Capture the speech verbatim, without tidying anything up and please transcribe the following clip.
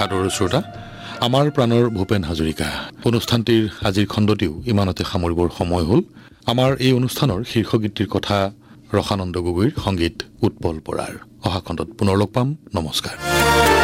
আদৰৰ শ্ৰোতা, আমাৰ প্ৰাণৰ ভূপেন হাজৰিকা অনুষ্ঠানটিৰ আজিৰ খণ্ডটিও ইমানতে সামৰিবৰ সময় হ'ল। আমাৰ এই অনুষ্ঠানৰ শীৰ্ষ গীতটিৰ কথা ৰসানন্দ গগৈৰ, সংগীত উৎপল বৰাৰ। অহা খণ্ডত পুনৰ লগ পাম। নমস্কাৰ।